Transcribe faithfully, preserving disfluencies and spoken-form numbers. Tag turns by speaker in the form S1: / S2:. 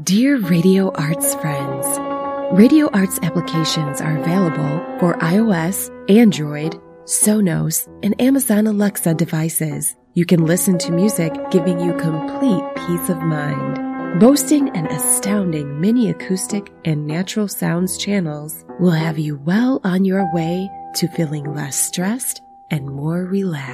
S1: Dear Radio Arts friends, Radio Arts applications are available for iOS, Android, Sonos, and Amazon Alexa devices. You can listen to music, giving you complete peace of mind. Boasting an astounding mini acoustic and natural sounds channels will have you well on your way to feeling less stressed and more relaxed.